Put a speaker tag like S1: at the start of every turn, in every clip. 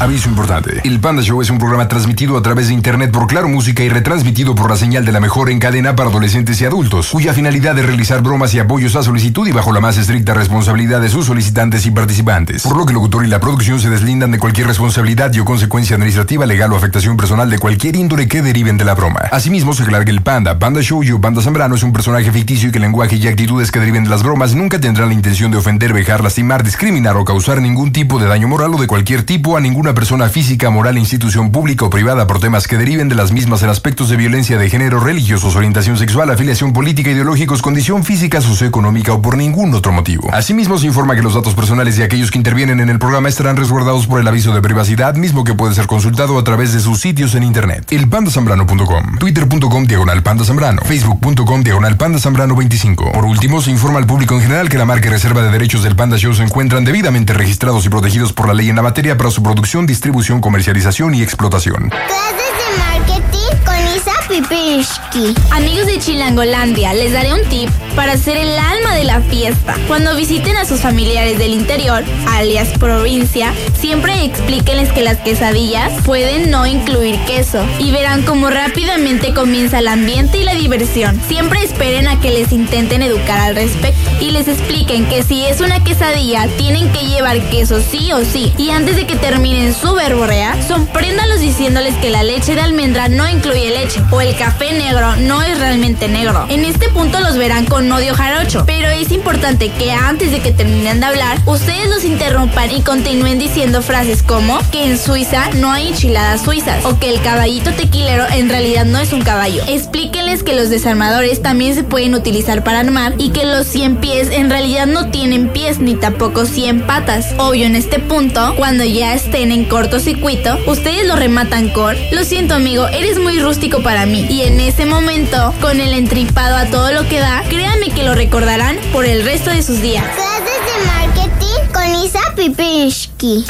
S1: Aviso importante. El Panda Show es un programa transmitido a través de internet por Claro Música y retransmitido por la señal de la mejor en cadena para adolescentes y adultos, cuya finalidad es realizar bromas y apoyos a solicitud y bajo la más estricta responsabilidad de sus solicitantes y participantes. Por lo que el locutor y la producción se deslindan de cualquier responsabilidad y o consecuencia administrativa, legal o afectación personal de cualquier índole que deriven de la broma. Asimismo, se aclara que el Panda Show y Panda Zambrano es un personaje ficticio y que el lenguaje y actitudes que deriven de las bromas nunca tendrán la intención de ofender, vejar, lastimar, discriminar o causar ningún tipo de daño moral o de cualquier tipo a ninguna persona física, moral, institución pública o privada por temas que deriven de las mismas en aspectos de violencia de género, religiosos, orientación sexual, afiliación política, ideológicos, condición física, socioeconómica o por ningún otro motivo. Asimismo, se informa que los datos personales de aquellos que intervienen en el programa estarán resguardados por el aviso de privacidad, mismo que puede ser consultado a través de sus sitios en internet. elpandazambrano.com, twitter.com/pandazambrano, facebook.com/pandazambrano25. Por último, se informa al público en general que la marca y reserva de derechos del Panda Show se encuentran debidamente registrados y protegidos por la ley en la materia para su producción, distribución, comercialización y explotación.
S2: Clases de marketing con Isa Pipishki.
S3: Amigos de Chilangolandia, les daré un tip para ser el alma de la fiesta. Cuando visiten a sus familiares del interior, alias provincia, siempre explíquenles que las quesadillas pueden no incluir queso y verán cómo rápidamente comienza el ambiente y la diversión. Siempre esperen a que les intenten educar al respecto y les expliquen que si es una quesadilla tienen que llevar queso sí o sí, y antes de que terminen su verborrea, sorpréndalos diciéndoles que la leche de almendra no incluye leche o el café negro no es realmente negro. En este punto los verán con odio jarocho, pero es importante que antes de que terminen de hablar, ustedes los interrumpan y continúen diciendo frases como que en Suiza no hay enchiladas suizas o que el caballito tequilero en realidad no es un caballo. Explíquenles que los desarmadores también se pueden utilizar para armar y que los 100 pies en realidad no tienen pies ni tampoco 100 patas. Obvio, en este punto, cuando ya estén en cortocircuito, ustedes lo rematan con: lo siento amigo, eres muy rústico para mí. Y en ese momento, con el entripado a todo lo que da, créanme que lo recordarán por el resto de sus días.
S2: Clases de marketing con Isa Pipishki.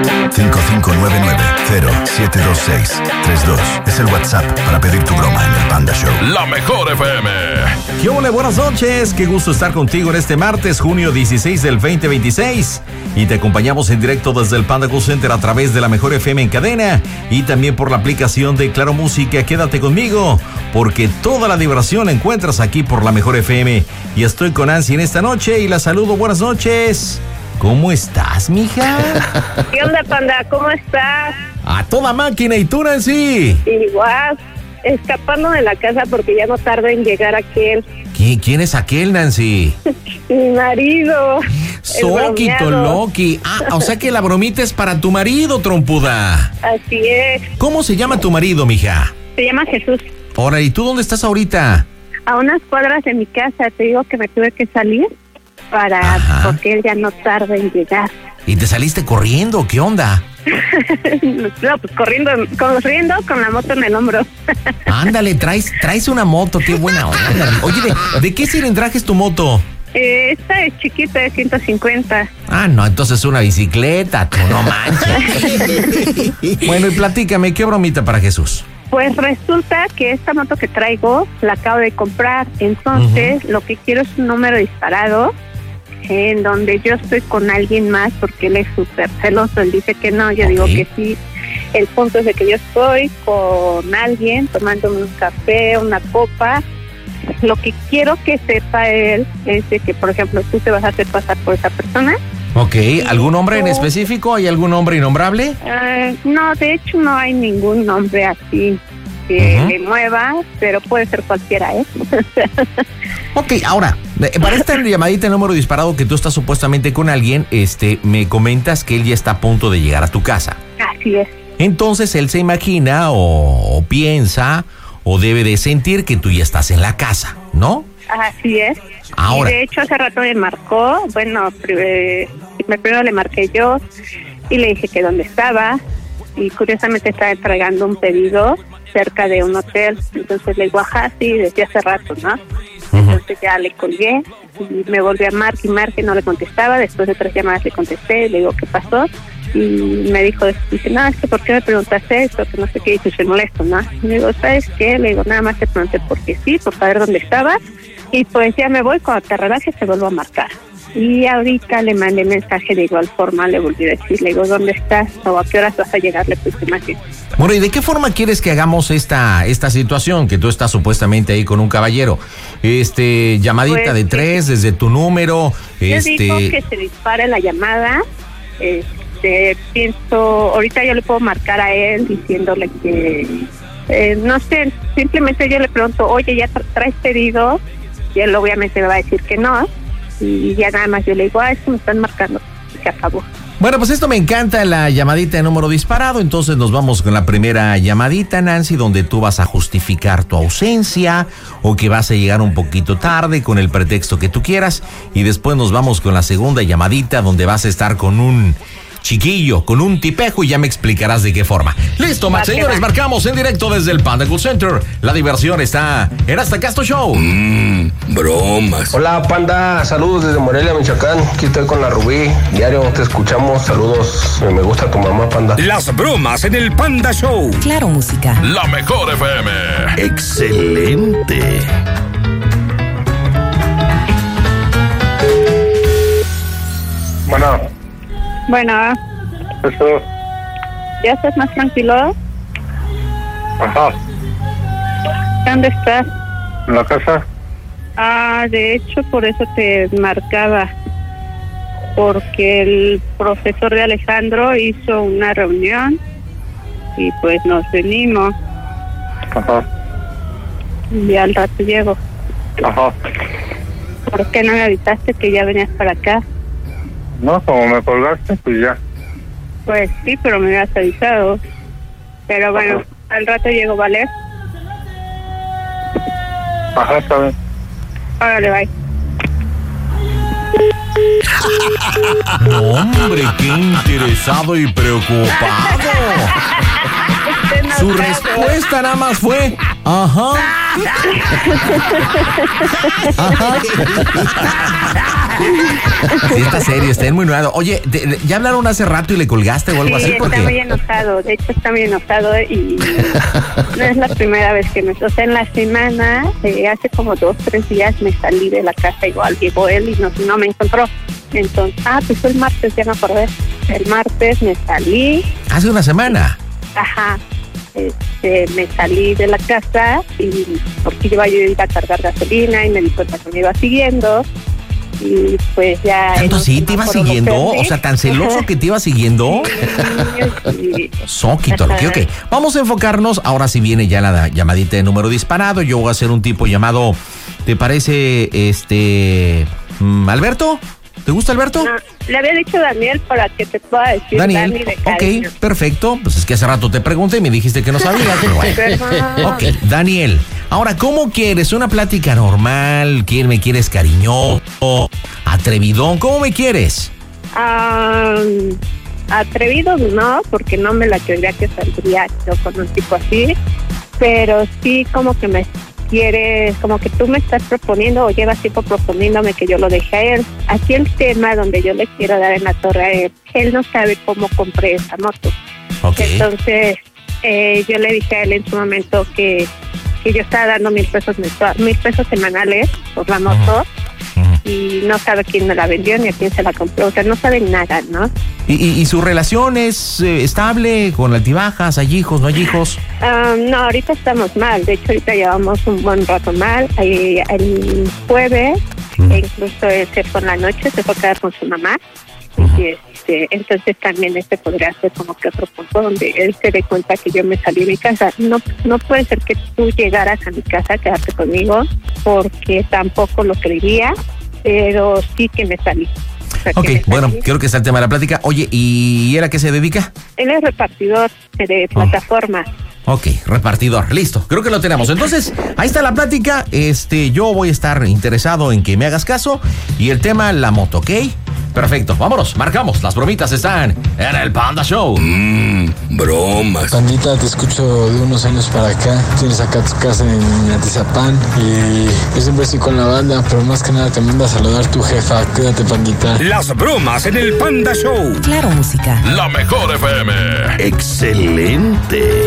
S4: 5599-072632 es el WhatsApp para pedir tu broma en el Panda Show.
S5: La mejor FM.
S6: ¿Qué ole? Buenas noches, qué gusto estar contigo en este martes, junio 16 del 2026. Y te acompañamos en directo desde el Panda Go Center a través de la mejor FM en cadena y también por la aplicación de Claro Música. Quédate conmigo, porque toda la diversión la encuentras aquí por la mejor FM. Y estoy con Nancy en esta noche y la saludo. Buenas noches. ¿Cómo estás, mija?
S7: ¿Qué onda, Panda? ¿Cómo estás?
S6: A toda máquina. ¿Y tú, Nancy?
S7: Igual, escapando de la casa porque ya no tarda en llegar aquel.
S6: ¿Quién es aquel, Nancy?
S7: Mi marido.
S6: Soquito Loki. O sea que la bromita es para tu marido, trompuda.
S7: Así es.
S6: ¿Cómo se llama tu marido, mija?
S7: Se llama Jesús.
S6: Ahora, ¿y tú dónde estás ahorita?
S7: A unas cuadras de mi casa. Te digo que me tuve que salir porque él ya no tarda en llegar.
S6: ¿Y te saliste corriendo? ¿Qué onda?
S7: No, pues corriendo con la moto en el hombro.
S6: Ándale, traes una moto, qué buena onda. Oye, ¿de qué cilindraje es tu moto?
S7: Esta es chiquita, es 150.
S6: No, entonces es una bicicleta, tú no manches. Bueno, y platícame, ¿qué bromita para Jesús?
S7: Pues resulta que esta moto que traigo la acabo de comprar, entonces lo que quiero es un número disparado en donde yo estoy con alguien más porque él es súper celoso, él dice que no, yo digo que sí. El punto es de que yo estoy con alguien tomándome un café, una copa. Lo que quiero que sepa él es de que, por ejemplo, tú te vas a hacer pasar por esa persona.
S6: Ok, ¿algún nombre en específico? ¿Hay algún nombre innombrable?
S7: No, de hecho no hay ningún nombre así que le mueva, pero puede ser cualquiera, ¿eh?
S6: Ok, ahora, para esta llamadita de número disparado que tú estás supuestamente con alguien, me comentas que él ya está a punto de llegar a tu casa.
S7: Así es.
S6: Entonces él se imagina o piensa o debe de sentir que tú ya estás en la casa, ¿no?
S7: Así es.
S6: Ahora.
S7: Y de hecho hace rato me marcó, primero le marqué yo y le dije que dónde estaba y curiosamente estaba entregando un pedido cerca de un hotel, entonces le digo, sí, desde hace rato, ¿no? Entonces ya le colgué y me volví a marcar y no le contestaba, después de 3 llamadas le contesté, le digo, ¿qué pasó? Y me dice, es que ¿por qué me preguntaste esto? Que no sé qué, y se molesto, ¿no? Y le digo, ¿sabes qué? Le digo, nada más te pregunté porque sí, por saber dónde estabas, y pues ya me voy, cuando te relajes te vuelvo a marcar. Y ahorita le mandé mensaje de igual forma, le volví a decir, le digo, ¿dónde estás? O ¿a qué horas vas a llegar? Le puse imagen.
S6: Bueno, ¿y de qué forma quieres que hagamos esta situación? Que tú estás supuestamente ahí con un caballero. Llamadita
S7: Pues,
S6: de 3 desde tu número.
S7: Yo digo que se dispare la llamada. Pienso, ahorita yo le puedo marcar a él diciéndole que, no sé, simplemente yo le pregunto, oye, ¿ya traes pedido? Y él obviamente me va a decir que no. Y ya nada más yo le digo, esto me están marcando. Se acabó.
S6: Bueno, pues esto me encanta, la llamadita de número disparado. Entonces nos vamos con la primera llamadita, Nancy, donde tú vas a justificar tu ausencia o que vas a llegar un poquito tarde con el pretexto que tú quieras. Y después nos vamos con la segunda llamadita, donde vas a estar con un chiquillo, con un tipejo, y ya me explicarás de qué forma. Listo, Max, señores, marcamos en directo desde el Panda Cool Center. La diversión está en Hasta Casto Show.
S5: Bromas.
S8: Hola, Panda, saludos desde Morelia, Michoacán. Aquí estoy con la Rubí, diario te escuchamos, saludos, me gusta tu mamá, Panda.
S5: Las bromas en el Panda Show.
S9: Claro, música.
S4: La mejor FM.
S5: Excelente.
S7: Bueno,
S8: Eso.
S7: ¿ya estás más tranquilo?
S8: Ajá,
S7: ¿Dónde estás?
S8: en la casa.
S7: De hecho, por eso te marcaba. Porque el profesor de Alejandro hizo una reunión y pues nos venimos.
S8: Ajá,
S7: Y al rato llego.
S8: ajá.
S7: ¿Por qué no me avisaste que ya venías para acá?
S8: No, como me colgaste, pues ya.
S7: Pues sí, pero me habías avisado. Pero bueno, al rato llego, ¿vale?
S8: Ajá, está bien.
S7: Órale, bye.
S6: No, hombre, qué interesado y preocupado. Su respuesta nada más fue, ajá. Ajá. Sí, está serio, está muy nuevo. Oye, ¿ya hablaron hace rato y le colgaste o algo
S7: Sí,
S6: así?
S7: está muy enojado. De hecho, está muy enojado y no es la primera vez que me... O sea, en la semana, hace como 2-3 días me salí de la casa, igual llegó él y no me encontró. Entonces, pues fue el martes, ya me acordé. El martes me salí.
S6: ¿Hace una semana?
S7: Ajá. Me salí de la casa y porque yo iba a cargar gasolina y me di cuenta que me iba siguiendo. Y pues ya...
S6: ¿Tanto así te iba siguiendo? O sea, tan celoso que te iba siguiendo.
S7: Sí.
S6: Soquito, ok. Vamos a enfocarnos. Ahora sí viene ya la llamadita de número disparado. Yo voy a hacer un tipo llamado, ¿te parece, Alberto? ¿Te gusta Alberto?
S7: No, le había dicho Daniel para que te pueda decir
S6: Daniel,
S7: Dani de cariño.
S6: ok, perfecto. Pues es que hace rato te pregunté y me dijiste que no sabías. Pero bueno. Ok, Daniel. Ahora, ¿cómo quieres? ¿Una plática normal? ¿Me quieres cariñoso? ¿Atrevidón? ¿Cómo me quieres?
S7: Atrevido no, porque no me la creería que saldría yo con un tipo así. Pero sí como que me quieres, como que tú me estás proponiendo o llevas tiempo proponiéndome que yo lo deje a él. Aquí el tema donde yo le quiero dar en la torre a él no sabe cómo compré esa moto.
S6: Okay.
S7: Entonces yo le dije a él en su momento que yo estaba dando $1,000 semanales por la moto. Y no sabe quién me la vendió ni a quién se la compró, o sea, no sabe nada, ¿no?
S6: ¿Y su relación es estable, con altibajas? ¿Hay hijos, no hay hijos?
S7: No, ahorita estamos mal, de hecho ahorita llevamos un buen rato mal. El jueves, incluso él se fue en la noche, se fue a quedar con su mamá. Y entonces también podría ser como que otro punto donde él se dé cuenta que yo me salí de mi casa. No puede ser que tú llegaras a mi casa a quedarte conmigo, porque tampoco lo creería, pero sí que me salí. O sea,
S6: Ok, bueno, creo que está el tema de la plática. Oye, ¿y él a qué se dedica?
S7: Él es repartidor de plataformas.
S6: Ok, repartidor, listo, creo que lo tenemos. Entonces, ahí está la plática. Yo voy a estar interesado en que me hagas caso. Y el tema, la moto, ¿ok? Perfecto, vámonos, marcamos. Las bromitas están en el Panda Show.
S5: Bromas.
S10: Pandita, te escucho de unos años para acá. Tienes acá tu casa en Atizapán. Y yo siempre estoy con la banda, pero más que nada te manda a saludar tu jefa. Cuídate, Pandita.
S5: Las bromas en el Panda Show.
S9: Claro, música.
S4: La mejor FM.
S5: Excelente.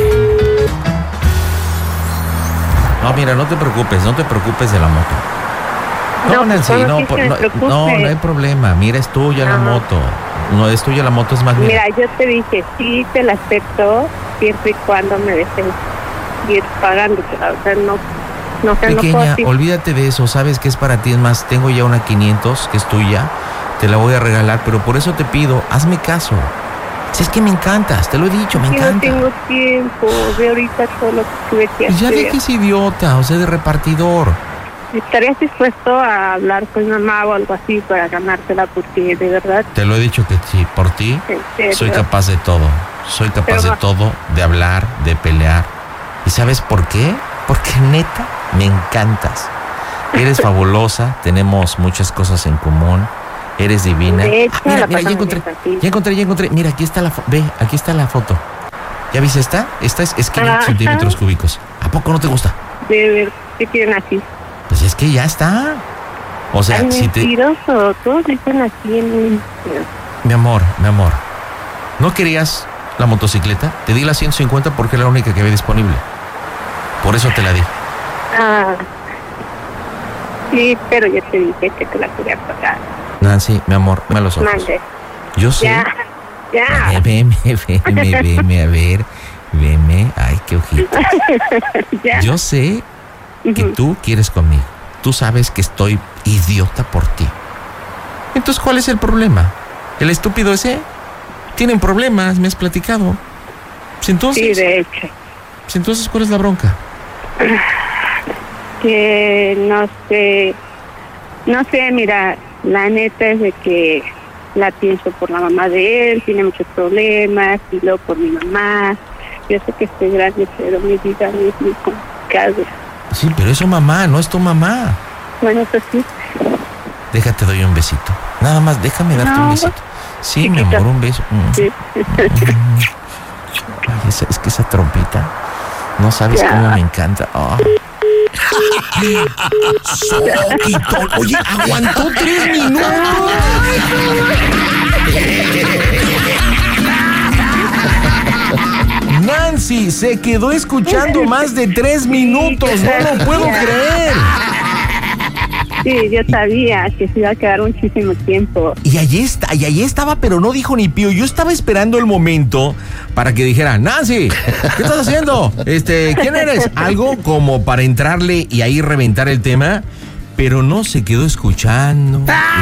S6: No, mira, no te preocupes de la moto. No, Nancy,
S7: pues,
S6: no,
S7: sí que me preocupe.
S6: no hay problema. Mira, es tuya la moto. No, es tuya la moto, es más mía.
S7: Mira, yo te dije, sí te la acepto, siempre y cuando me dejes ir pagando, pero o sea, no
S6: Pequeña,
S7: puedo.
S6: olvídate de eso, sabes que es para ti, es más, tengo ya una 500 que es tuya, te la voy a regalar, pero por eso te pido, hazme caso. Si es que me encantas, te lo he dicho, me encanta.
S7: No tengo tiempo, de ahorita todo lo que tuve que
S6: Pues ya
S7: hacer.
S6: de que es idiota, o sea, de repartidor.
S7: ¿Estarías dispuesto a hablar con mi mamá o algo así para ganártela? Porque de verdad,
S6: Te lo he dicho que sí, por ti
S7: en serio.
S6: soy capaz de todo. Soy capaz
S7: Pero
S6: de
S7: ma-
S6: todo, de hablar, de pelear. ¿Y sabes por qué? Porque neta, me encantas. Eres fabulosa, tenemos muchas cosas en común. Eres divina.
S7: De hecho,
S6: Mira,
S7: la
S6: ya
S7: pasamos
S6: encontré.
S7: bien fácil.
S6: Ya encontré. Mira, aquí está la foto. Ve, aquí está la foto. ¿Ya viste esta? Esta es 500
S7: Ajá.
S6: centímetros cúbicos. ¿A poco no te gusta?
S7: De ver, ¿qué quieren así?
S6: Pues es que ya está. O sea,
S7: Ay,
S6: si te...
S7: mentiroso, todos dicen así en...
S6: Mi amor. ¿No querías la motocicleta? Te di la 150 porque era la única que había disponible. Por eso te la di.
S7: Ah, sí, pero yo te dije que te la quería pagar.
S6: Nancy, mi amor, me los ojos.
S7: Mande.
S6: Yo sé.
S7: Ya.
S6: Veme, a ver. Veme. Ay, qué ojito.
S7: Ya.
S6: Yo sé que tú quieres conmigo. Tú sabes que estoy idiota por ti. Entonces, ¿cuál es el problema? ¿El estúpido ese? Tienen problemas, me has platicado. Pues entonces,
S7: Sí, de hecho.
S6: pues entonces, ¿cuál es la bronca?
S7: Que no sé, mira, la neta es de que la pienso por la mamá de él, tiene muchos problemas, y luego por mi mamá. Yo sé que estoy grande, pero mi vida es muy complicada.
S6: Sí, pero es su mamá, no es tu mamá.
S7: Bueno, pues sí.
S6: Déjate, doy un besito. Nada más, déjame darte un
S7: No,
S6: besito. Sí, mi
S7: chiquito.
S6: amor, un beso.
S7: Sí.
S6: Ay, es que esa trompita, no sabes
S7: Ya.
S6: cómo me encanta. Oh. Soquito. Oye, aguantó 3 minutos. Nancy se quedó escuchando más de 3 minutos. No lo puedo creer.
S7: Sí, yo sabía que se iba a quedar muchísimo tiempo.
S6: Y allí estaba, pero no dijo ni pío. Yo estaba esperando el momento para que dijera, Nancy, ¿qué estás haciendo? ¿Quién eres? Algo como para entrarle y ahí reventar el tema, pero no, se quedó escuchando.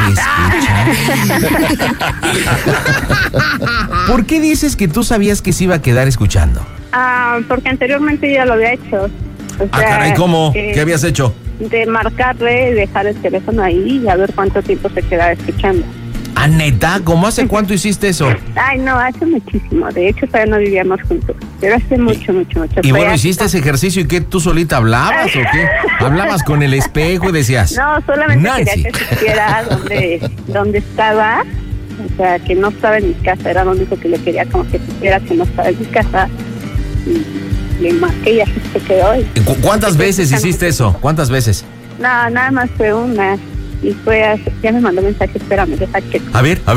S6: ¿Por qué dices que tú sabías que se iba a quedar escuchando?
S7: Porque anteriormente ya lo había hecho. O sea,
S6: Caray, ¿cómo? ¿Qué habías hecho?
S7: De marcarle, dejar el teléfono ahí y a ver cuánto tiempo se quedaba escuchando.
S6: ¿Ah, neta? ¿Cómo hace cuánto hiciste eso?
S7: Ay, no, hace muchísimo. De hecho, todavía no vivíamos juntos. Pero hace mucho.
S6: Y
S7: Fue
S6: bueno,
S7: hasta-
S6: ¿hiciste ese ejercicio y qué? ¿Tú solita hablabas o qué? ¿Hablabas con el espejo y decías?
S7: No, solamente
S6: Nancy.
S7: quería que supiera dónde estaba. O sea, que no estaba en mi casa. Era lo único que le quería, como que supiera que no estaba en mi casa. Y le marqué y así se quedó.
S6: ¿Cuántas veces hiciste eso? ¿Cuántas veces?
S7: No, nada más fue una. Y fue así, ya me mandó mensaje, espérame, deja que...
S6: A ver. A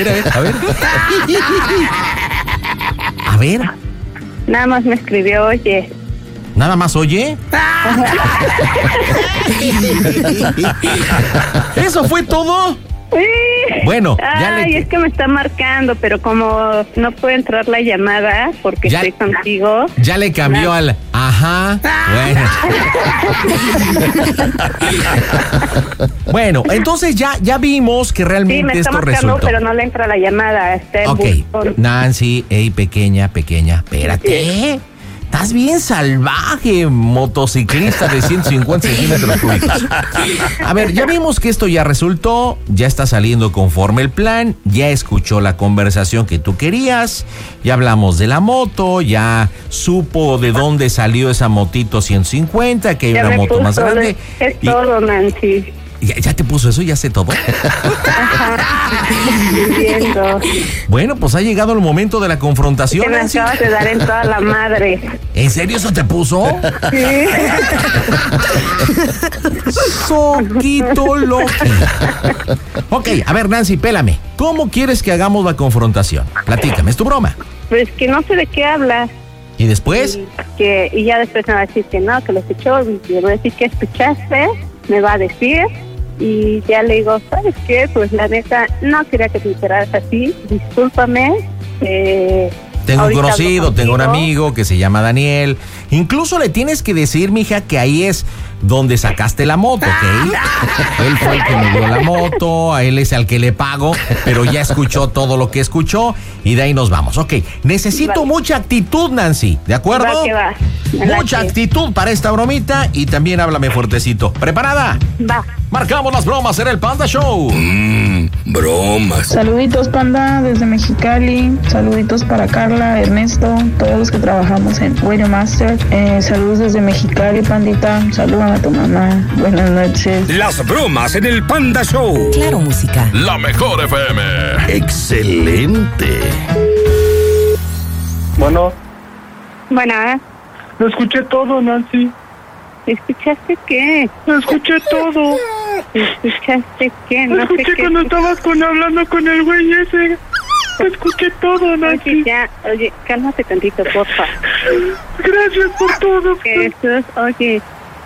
S6: ver.
S7: Nada más me escribió, oye.
S6: ¿Nada más oye? ¿Eso fue todo? Bueno, ya
S7: Ay,
S6: le...
S7: es que me está marcando, pero como no puede entrar la llamada porque
S6: Ya-
S7: estoy contigo.
S6: Ya le cambió al... Ajá. Bueno, entonces ya vimos que
S7: Sí,
S6: realmente
S7: me está
S6: esto
S7: marcando,
S6: resultó.
S7: pero no le entra la llamada. Está en
S6: Ok,
S7: buzón.
S6: Nancy, pequeña, espérate. Estás bien salvaje, motociclista de 150 centímetros cúbicos. A ver, ya vimos que esto ya resultó, ya está saliendo conforme el plan, ya escuchó la conversación que tú querías, ya hablamos de la moto, ya supo de dónde salió esa motito 150, que hay
S7: Ya
S6: una
S7: me
S6: moto más
S7: puso,
S6: grande.
S7: Es
S6: Y-
S7: todo, Nancy.
S6: ¿Ya te puso eso? ¿Ya sé todo?
S7: Viendo.
S6: Bueno, pues ha llegado el momento de la confrontación,
S7: Que me
S6: Nancy.
S7: acabas de dar en toda la madre.
S6: ¿En serio eso te puso?
S7: Sí.
S6: Soquito loco. Ok, a ver, Nancy, pélame. ¿Cómo quieres que hagamos la confrontación? Platícame, es tu broma.
S7: Pues que no sé de qué hablas.
S6: ¿Y después?
S7: Y ya después me va a decir que no, que lo escuchó. Y le voy a decir que escuchaste. Me va a decir Y ya le digo, ¿sabes qué? Pues la neta, no quería que te enteraras así, discúlpame.
S6: Tengo un conocido, tengo un amigo que se llama Daniel. Incluso le tienes que decir, mija, que ahí es donde sacaste la moto, ¿ok? Él fue el que me dio la moto, a él es al que le pago, pero ya escuchó todo lo que escuchó y de ahí nos vamos. Ok, necesito mucha actitud, Nancy, ¿de acuerdo?
S7: Va que va.
S6: Mucha actitud para esta bromita y también háblame fuertecito. ¿Preparada?
S7: Va.
S6: Marcamos las bromas en el Panda Show.
S5: Bromas.
S9: Saluditos, Panda, desde Mexicali. Saluditos para Carla, Ernesto, todos los que trabajamos en Radio Master. Saludos desde Mexicali, Pandita. Saludan a tu mamá. Buenas noches.
S5: Las bromas en el Panda Show.
S11: Claro, música.
S4: La mejor FM. Excelente.
S8: Bueno.
S7: Buena.
S8: Lo escuché todo, Nancy.
S7: ¿Escuchaste qué?
S8: Lo escuché todo.
S7: ¿Escuchaste qué?
S8: Lo escuché cuando estabas hablando con el güey ese. Lo escuché todo, Nancy.
S7: Oye, cálmate tantito, porfa.
S8: Gracias por todo.
S7: Jesús, oye.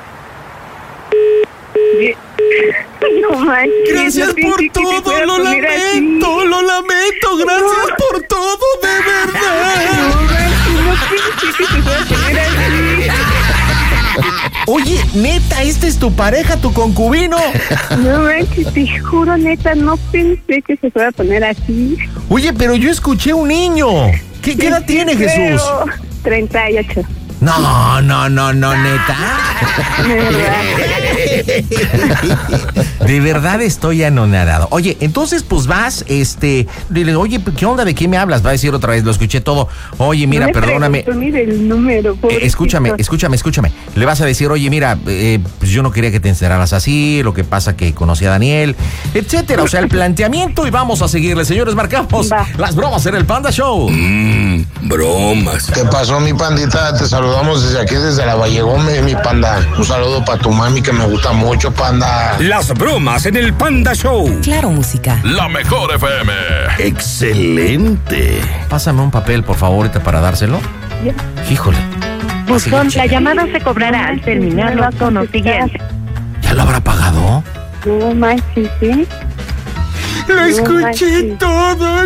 S7: No manches.
S6: Gracias por todo, lo lamento, gracias por todo, de verdad.
S7: No pensé que se fuera a poner así.
S6: Oye, neta, ¿este es tu pareja, tu concubino?
S7: No manches, te juro, neta, no pensé que se fuera a poner así.
S6: Oye, pero yo escuché un niño. ¿Qué edad tiene, Jesús?
S7: 38.
S6: No, neta. De verdad estoy anonadado. Oye, entonces pues vas, dile, oye, ¿qué onda? ¿De qué me hablas? Va a decir otra vez, lo escuché todo. Oye, mira,
S7: no
S6: perdóname.
S7: Mire el número,
S6: Escúchame. Le vas a decir, oye, mira, pues yo no quería que te enteraras así, lo que pasa que conocí a Daniel, etcétera. O sea, el planteamiento y vamos a seguirle. Señores, marcamos las bromas en el Panda Show.
S5: Bromas.
S12: ¿Qué pasó, mi pandita? Te saludamos desde aquí, desde la Valle Gómez, mi panda. Un saludo para tu mami que me gusta mucho, panda.
S5: Las bromas en el Panda Show.
S11: Claro, música.
S4: La mejor FM. Excelente.
S6: Pásame un papel, por favor, ahorita para dárselo.
S7: Ya.
S6: Híjole.
S13: Buzón, la llamada se cobrará al terminar los tonos siguientes.
S6: ¿Ya lo habrá pagado?
S7: No manches, ¿sí?
S6: Lo escuché todo.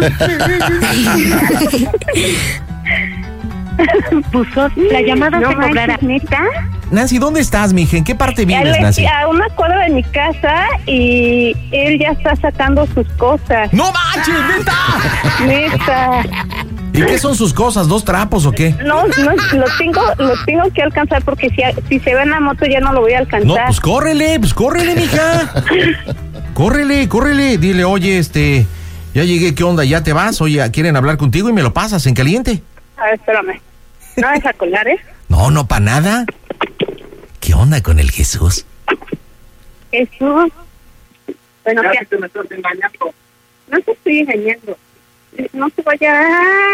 S13: Buzón, la llamada se cobrará.
S7: ¿Neta?
S6: Nancy, ¿dónde estás, mija? ¿En qué parte vives, Nancy?
S7: A una cuadra de mi casa y él ya está sacando sus cosas.
S6: ¡No manches, neta!
S7: Neta.
S6: ¿Y qué son sus cosas? ¿2 trapos o qué?
S7: No, lo tengo que alcanzar porque si se ve en la moto ya no lo voy a alcanzar.
S6: No, pues córrele, mija. Córrele. Dile, oye, ya llegué, ¿qué onda? ¿Ya te vas? Oye, ¿quieren hablar contigo? Y me lo pasas en caliente.
S7: A ver, espérame. No vas a colgar, ¿eh?
S6: No, para nada. ¿Qué onda con el Jesús?
S7: Jesús. Bueno,
S8: ya te me estás engañando.
S7: No te estoy engañando. No te vayas.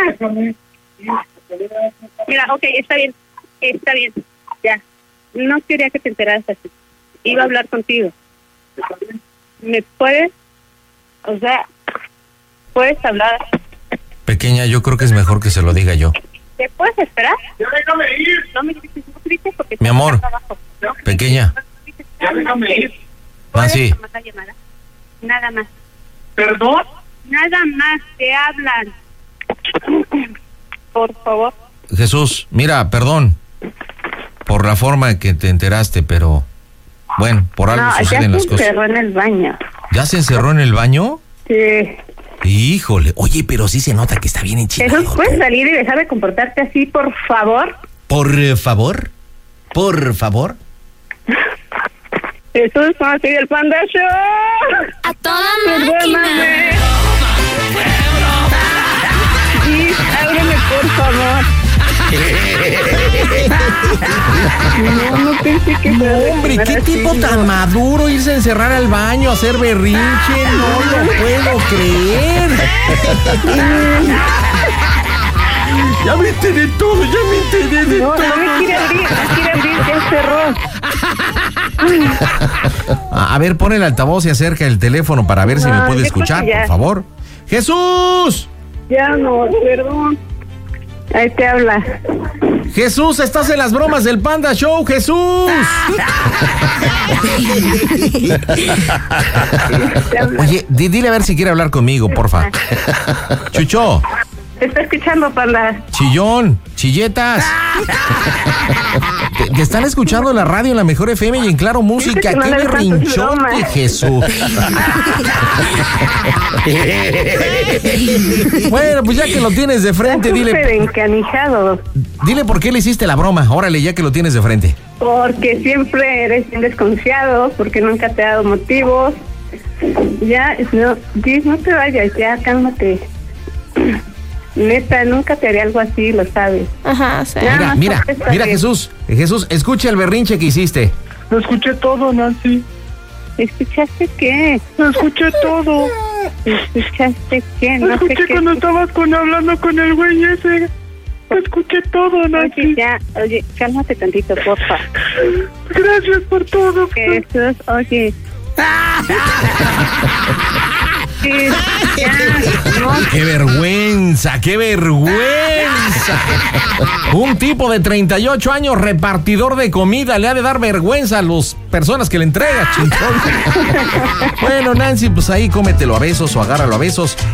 S7: Mira, ok, está bien. Ya. No quería que te enteraras así. Iba a hablar contigo. ¿Me puedes? O sea, ¿puedes hablar?
S6: Pequeña, yo creo que es mejor que se lo diga yo.
S7: ¿Te puedes esperar?
S8: Ya déjame ir.
S7: No me grites porque...
S6: Mi amor, pequeña.
S8: Ya déjame ir.
S6: Nancy.
S7: Nada más.
S8: ¿Perdón?
S7: Nada más, te hablan. Por favor.
S6: Jesús, mira, perdón por la forma en que te enteraste, pero bueno, por algo suceden las cosas.
S7: Ya se encerró en el baño.
S6: ¿Ya se encerró en el baño?
S7: Sí.
S6: Híjole, oye, pero sí se nota que está bien enchilado.
S7: Jesús, ¿puedes salir y dejar de comportarte así, por favor?
S6: ¿Por favor? ¿Por favor?
S7: Jesús, no sigue el Panda Show.
S3: ¡A toda máquina!
S7: Sí, ábreme, por favor. No pensé que...
S6: Hombre, qué tipo tan maduro, irse a encerrar al baño, a hacer berrinche, no lo puedo creer. Ya me enteré todo,
S7: No me quiere abrir, ya cerró.
S6: A ver, pon el altavoz y acerca el teléfono para ver si me puede escuchar, por favor. ¡Jesús!
S7: Ya no, perdón. Ahí te habla.
S6: Jesús, estás en las bromas del Panda Show, Jesús. Oye, dile a ver si quiere hablar conmigo, porfa. Chucho.
S7: Te está escuchando, Panda.
S6: Chillón, chilletas. Te están escuchando en la radio, en la Mejor FM y en Claro Música. ¡Qué berrinchote, Jesús! Bueno, pues ya que lo tienes de frente, dile.
S7: Encanijado.
S6: Dile por qué le hiciste la broma. Órale, ya que lo tienes de frente.
S7: Porque siempre eres bien desconfiado, porque nunca te ha dado motivos. Ya, no te vayas, ya, cálmate. Neta, nunca te haré algo así, lo sabes.
S3: Ajá, sí.
S6: Mira, Jesús, escucha el berrinche que hiciste.
S11: Lo escuché todo, Nancy.
S7: ¿Escuchaste qué?
S11: Lo escuché todo.
S7: ¿Escuchaste qué?
S11: Lo escuché cuando estabas hablando con el güey ese. Lo escuché todo, Nancy.
S7: Oye, cálmate tantito, porfa.
S11: Gracias por todo.
S7: Jesús, oye.
S6: ¡Qué vergüenza! ¡Qué vergüenza! Un tipo de 38 años, repartidor de comida, le ha de dar vergüenza a las personas que le entrega, chingón. Bueno, Nancy, pues ahí cómetelo a besos o agárralo a besos.